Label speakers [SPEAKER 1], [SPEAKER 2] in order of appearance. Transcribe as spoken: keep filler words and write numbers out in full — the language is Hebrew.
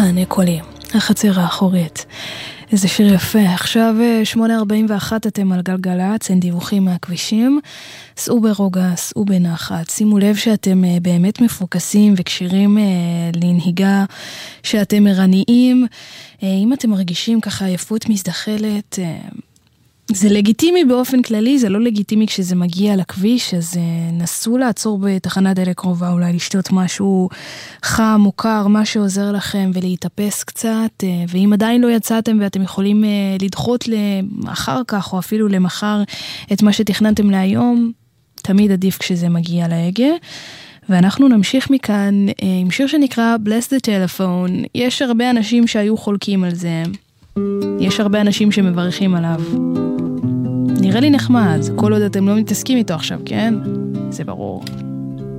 [SPEAKER 1] מענה קולי, החצר האחורית. איזה שיר יפה. עכשיו שמונה ארבעים ואחת אתם על גלגלצ, אין דיווחים מהכבישים. סעו ברוגע, סעו בנחת. שימו לב שאתם באמת מפוקסים וקשירים לנהיגה, שאתם ערניים. אם אתם מרגישים ככה עייפות מזדחלת, זה לגיטימי באופן כללי, זה לא לגיטימי כשזה מגיע לכביש, אז נסו לעצור בתחנת דלק קרובה, אולי לשתות משהו חם או קר, מה שעוזר לכם, ולהתאפס קצת, ואם עדיין לא יצאתם ואתם יכולים לדחות לאחר כך, או אפילו למחר את מה שתכננתם להיום, תמיד עדיף כשזה מגיע להגה. ואנחנו נמשיך מכאן עם שיר שנקרא Bless the Telephone. יש הרבה אנשים שהיו חולקים על זה, יש הרבה אנשים שמברכים עליו. נראה לי נחמד, כל עוד אתם לא מתעסקים איתו עכשיו, כן? זה ברור.